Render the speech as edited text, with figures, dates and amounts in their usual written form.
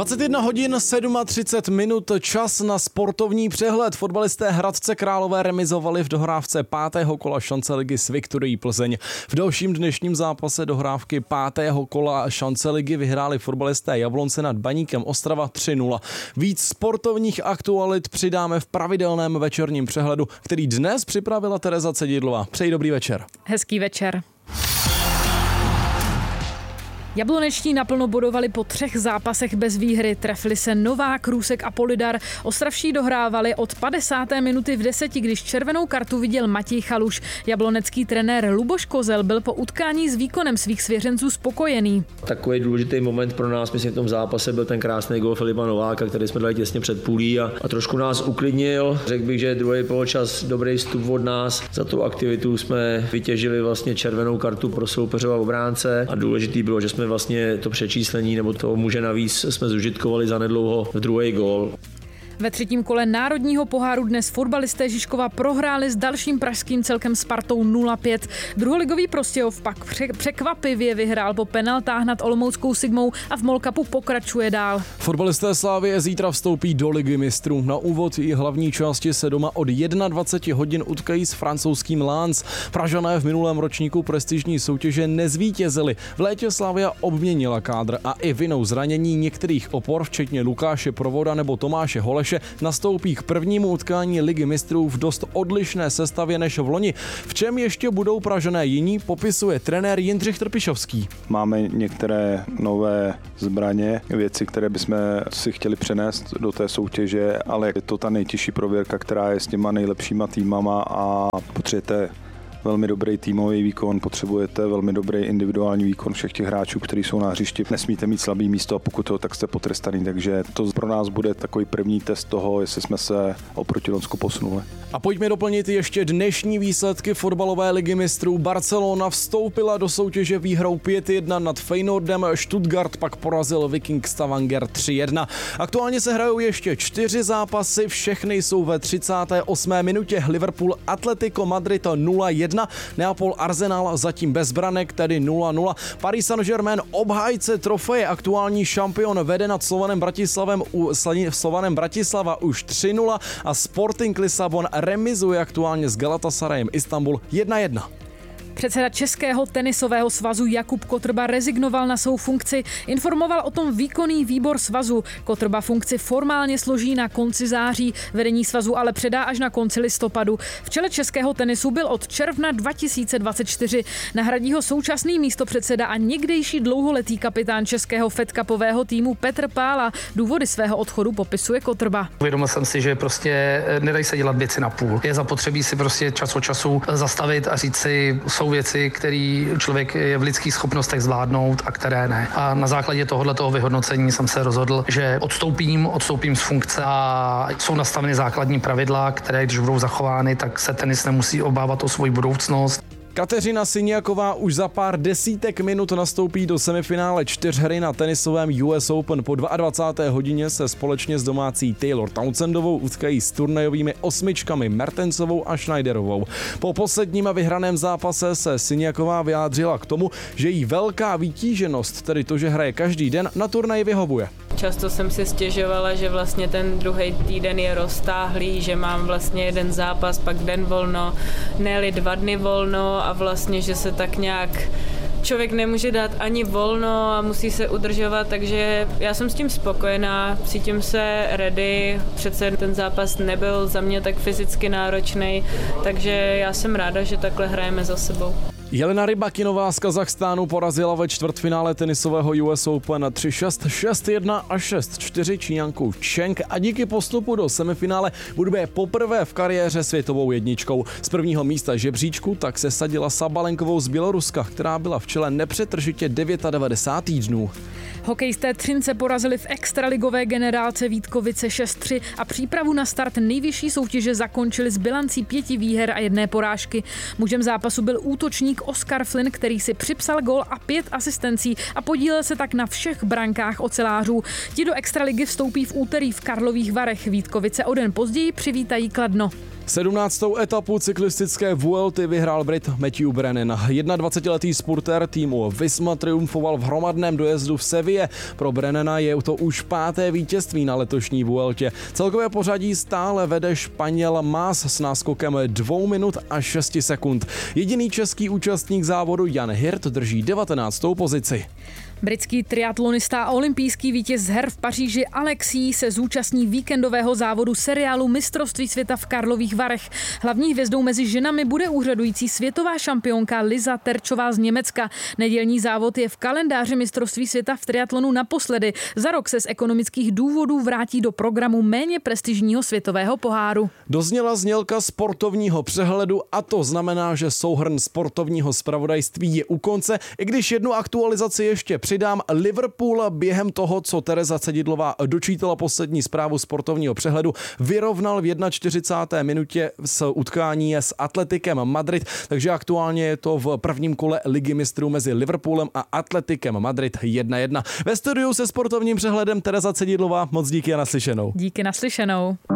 21 hodin 37 minut, čas na sportovní přehled. Fotbalisté Hradce Králové remizovali v dohrávce 5. kola šance ligy s Viktorií Plzeň. V dalším dnešním zápase dohrávky 5. kola šance ligy vyhráli fotbalisté Jablonce nad Baníkem Ostrava 3-0. Víc sportovních aktualit přidáme v pravidelném večerním přehledu, který dnes připravila Tereza Cedidlová. Přeji dobrý večer. Hezký večer. Jablonečtí naplno bodovali po 3 zápasech bez výhry. Trefili se Novák, Krůsek a Polidar. Ostravští dohrávali od 50. minuty v 10, když červenou kartu viděl Matěj Chaluš. Jablonecký trenér Luboš Kozel byl po utkání s výkonem svých svěřenců spokojený. Takový důležitý moment pro nás, myslím, v tom zápase byl ten krásný gól Filipa Nováka, který jsme dali těsně před půlí a trošku nás uklidnil. Řekl bych, že druhý poločas dobrý vstup od nás. Za tu aktivitu jsme vytěžili vlastně červenou kartu pro soupeřova obránce a důležitý bylo, že jsme vlastně to přečíslení nebo to muže navíc jsme zužitkovali zanedlouho v druhý gól. Ve 3. kole národního poháru dnes fotbalisté Žižkova prohráli s dalším pražským celkem Spartou 0-5. Druholigový Prostějov pak překvapivě vyhrál po penaltách nad olomouckou Sigmou a v Mall Cupu pokračuje dál. Fotbalisté Slavie zítra vstoupí do Ligy mistrů. Na úvod i hlavní části se doma od 21 hodin utkají s francouzským Lens. Pražané v minulém ročníku prestižní soutěže nezvítězili. V létě Slavia obměnila kádr a i vinou zranění některých opor, včetně Lukáše Provoda nebo Tomáše Holeše, nastoupí k prvnímu utkání Ligy mistrů v dost odlišné sestavě než v loni. V čem ještě budou Pražané jiní, popisuje trenér Jindřich Trpišovský. Máme některé nové zbraně, věci, které bychom si chtěli přenést do té soutěže, ale je to ta nejtěžší prověrka, která je s těma nejlepšíma týmama a potřebujete velmi dobrý týmový výkon, potřebujete velmi dobrý individuální výkon všech těch hráčů, kteří jsou na hřišti. Nesmíte mít slabý místo a pokud to, tak jste potrestaný. Takže to pro nás bude takový první test toho, jestli jsme se oproti Lonsku posunuli. A pojďme doplnit ještě dnešní výsledky fotbalové ligy mistrů. Barcelona vstoupila do soutěže výhrou 5-1 nad Feyenoordem, Stuttgart pak porazil Viking Stavanger 3-1. Aktuálně se hrajou ještě 4 zápasy, všechny jsou ve 38. minutě. Liverpool Atletico Madrid 0-1. Neapol Arsenal zatím bez branek, tedy 0-0. Paris Saint-Germain obhájce trofeje, aktuální šampion, vede nad Slovanem Bratislava už 3-0 a Sporting Lisabon remizuje aktuálně s Galatasarayem Istanbul 1-1. Předseda Českého tenisového svazu Jakub Kotrba rezignoval na svou funkci. Informoval o tom výkonný výbor svazu. Kotrba funkci formálně složí na konci září, vedení svazu ale předá až na konci listopadu. V čele českého tenisu byl od června 2024. Nahradí ho současný místopředseda a někdejší dlouholetý kapitán českého fedkapového týmu Petr Pála. Důvody svého odchodu popisuje Kotrba. Uvědomil jsem si, že prostě nedají se dělat věci na půl. Je zapotřebí si prostě čas od času zastavit a říct si, jsou věci, které člověk je v lidských schopnostech zvládnout a které ne. A na základě tohoto vyhodnocení jsem se rozhodl, že odstoupím z funkce a jsou nastaveny základní pravidla, které když budou zachovány, tak se tenis nemusí obávat o svou budoucnost. Kateřina Siniaková už za pár desítek minut nastoupí do semifinále 4hry na tenisovém US Open. Po 22. hodině se společně s domácí Taylor Townsendovou utkají s turnajovými osmičkami Mertensovou a Schneiderovou. Po posledním vyhraném zápase se Siniaková vyjádřila k tomu, že jí velká vytíženost, tedy to, že hraje každý den, na turnaji vyhovuje. Často jsem si stěžovala, že vlastně ten druhý týden je roztáhlý, že mám vlastně jeden zápas, pak den volno, ne-li 2 dny volno a vlastně, že se tak nějak člověk nemůže dát ani volno a musí se udržovat, takže já jsem s tím spokojená, cítím se ready, přece ten zápas nebyl za mě tak fyzicky náročný, takže já jsem ráda, že takhle hrajeme za sebou. Jelena Rybakinová z Kazachstánu porazila ve čtvrtfinále tenisového US Open 3-6, 6-1 a 6-4 Číňanku Cheng a díky postupu do semifinále bude poprvé v kariéře světovou jedničkou. Z prvního místa žebříčku tak se sadila Sabalenkovou z Běloruska, která byla v čele nepřetržitě 99 týdnů. Hokejisté Třince porazili v extraligové generálce Vítkovice 6-3 a přípravu na start nejvyšší soutěže zakončili s bilancí 5 výher a 1 porážky. Mužem zápasu byl útočník Oskar Flynn, který si připsal gól a 5 asistencí a podílel se tak na všech brankách ocelářů. Ti do extraligy vstoupí v úterý v Karlových Varech. Vítkovice o den později přivítají Kladno. 17. etapu cyklistické Vuelty vyhrál Brit Matthew Brennan. 21letý spurter týmu Visma triumfoval v hromadném dojezdu v Seville. Pro Brennana je to už 5. vítězství na letošní Vueltě. Celkové pořadí stále vede Španěl Mas s náskokem 2 minut a 6 sekund. Jediný český účastník závodu Jan Hirt drží 19. pozici. Britský triatlonista a olympijský vítěz z her v Paříži Alexis se zúčastní víkendového závodu seriálu Mistrovství světa v Karlových Varech. Hlavní hvězdou mezi ženami bude úřadující světová šampionka Liza Terčová z Německa. Nedělní závod je v kalendáři Mistrovství světa v triatlonu naposledy. Za rok se z ekonomických důvodů vrátí do programu méně prestižního světového poháru. Dozněla znělka sportovního přehledu a to znamená, že souhrn sportovního zpravodajství je u konce, i když jednu aktualizaci ještě přidám. Liverpool během toho, co Tereza Cedidlová dočítala poslední zprávu sportovního přehledu, vyrovnal v 41. minutě s utkání s Atletikem Madrid, takže aktuálně je to v prvním kole Ligy mistrů mezi Liverpoolem a Atletikem Madrid 1-1. Ve studiu se sportovním přehledem Tereza Cedidlová, moc díky a naslyšenou. Díky naslyšenou.